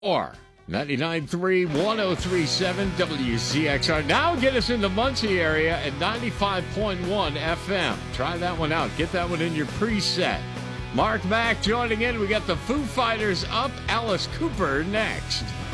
Or 99.3, 103.7 WCXR. Now get us in the Muncie area at 95.1 FM. Try that one out. Get that one in your preset. Mark Mack joining in. We got the Foo Fighters up. Alice Cooper next.